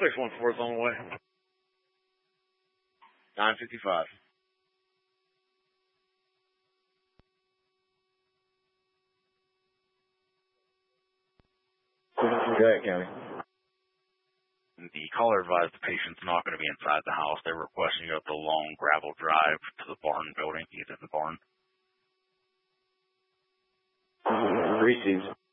614 is on the way. 955. That county. The caller advised the patient's not going to be inside the house. They're requesting you up the long gravel drive to the barn building. He's in the barn. Received.